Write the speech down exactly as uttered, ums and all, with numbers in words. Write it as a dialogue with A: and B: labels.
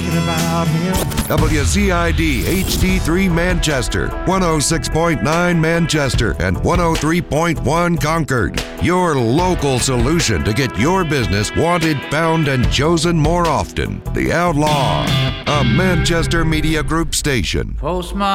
A: thinking about him.
B: W Z I D H D three Manchester, one oh six point nine Manchester, and one oh three point one Concord. Your local solution to get your business wanted, found, and chosen more often. The Outlaw, a Manchester Media Group station.
C: Postman.